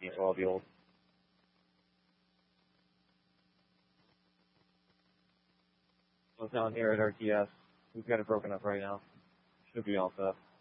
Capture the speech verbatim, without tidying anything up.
so I'll be old. So down here at R T S, we've got it broken up right now. Should be all set.